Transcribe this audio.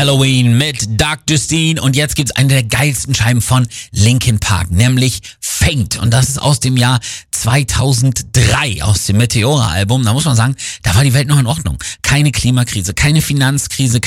Halloween mit Dark Justine und jetzt gibt's eine der geilsten Scheiben von Linkin Park, nämlich Faint, und das ist aus dem Jahr 2003, aus dem Meteora-Album. Da muss man sagen, da war die Welt noch in Ordnung. Keine Klimakrise, keine Finanzkrise,